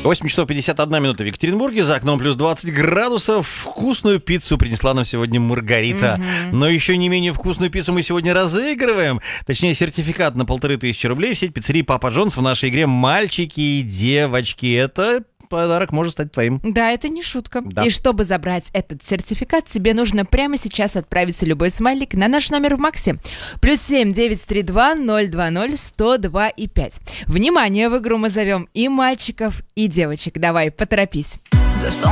8 часов 51 минута в Екатеринбурге, за окном плюс 20 градусов. Вкусную пиццу принесла нам сегодня Маргарита. Но еще не менее вкусную пиццу мы сегодня разыгрываем. Точнее, сертификат на 1500 рублей в сеть пиццерии Папа Джонс в нашей игре «Мальчики и девочки». Это подарок может стать твоим. Да, это не шутка. Да. И чтобы забрать этот сертификат, тебе нужно прямо сейчас отправить любой смайлик на наш номер в Максе. +7 932 020 102 и 5. Внимание, в игру мы зовем и мальчиков, и девочек. Давай, поторопись. За